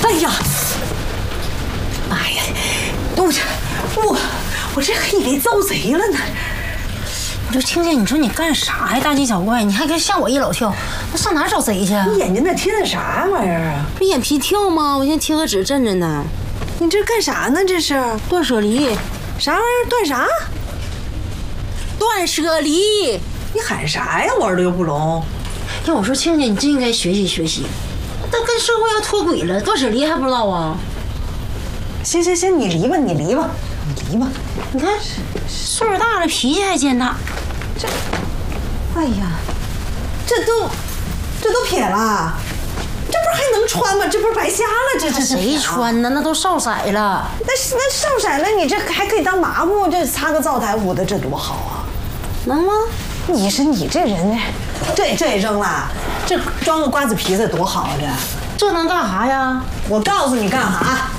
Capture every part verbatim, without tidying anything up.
哎呀，妈呀！我这我我这还以为遭贼了呢。 我就听见你说你干啥呀？大惊小怪，你还跟吓我一老跳。那上哪找贼去？ 你眼睛那贴的啥玩意儿啊？ 不眼皮跳吗？我现在贴个纸镇着呢。 你这干啥呢？这是断舍离。 啥玩意儿？断啥？ 断舍离。 你喊啥呀？我耳朵又不聋。 要我说，庆庆，你真应该学习学习。但跟社会要脱轨了，断舍离还不知道啊？ 行行行，你离吧，你离吧，你离吧。 你看，岁数大了，脾气还渐大。 这，哎呀，这都，这都撇了，这不是还能穿吗？这不是白瞎了？这这谁穿呢？那都少色了。 那那少色了，你这还可以当抹布，这擦个灶台舞的，这多好啊！ 能吗？ 你是你这人，这这也扔了，这装个瓜子皮子多好啊！这这能干啥呀？ 我告诉你干啥？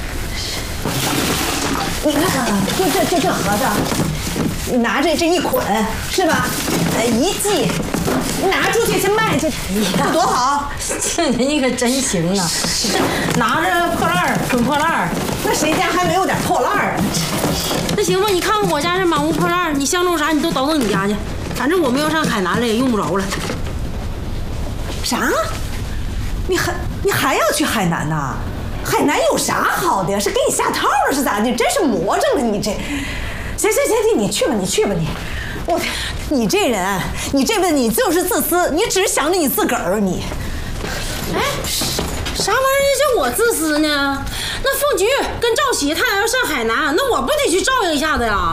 你看看，就这就这盒子，你拿这这一捆是吧？呃，一系，你拿出去去卖去，这多好！ 庆庆你可真行啊！拿着破烂捆破烂， 那谁家还没有点破烂啊？ 那行吧，你看看我家这满屋破烂，你相中啥你都倒腾你家去。反正我们要上海南了，也用不着了。 啥？你还你还要去海南呐？海南有啥好的呀？是给你下套了是咋的？真是魔怔了你这。行行行，你你去吧，你去吧你。我，你这人，你这辈子你就是自私，你只想着你自个儿你。 哎，啥玩意儿叫我自私呢？那凤菊跟赵喜他俩要上海南，那我不得去照应一下子呀？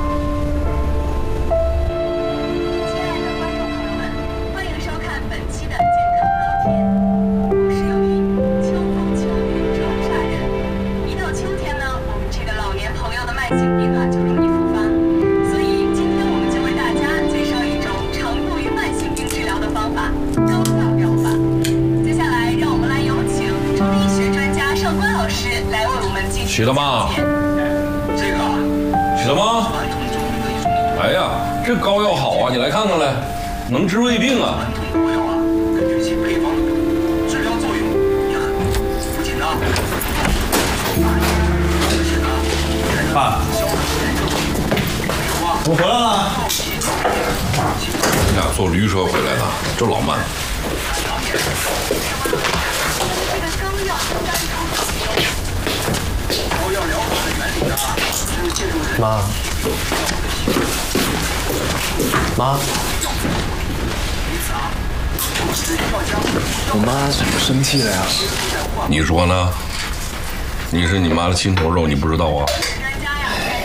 起了吗？这个起了吗？哎呀，这膏药好啊，你来看看来，能治胃病啊。膏药啊，根据其配方的治疗作用也很不紧呐。爸， 我回来了。 你俩坐驴车回来的，这老慢。 妈，妈，我妈怎么生气了呀？ 你说呢？你是你妈的亲头肉，你不知道啊？